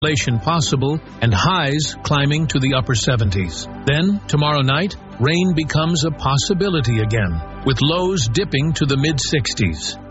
possible and highs climbing to the upper 70s. Then, tomorrow night, rain becomes a possibility again, with lows dipping to the mid-60s.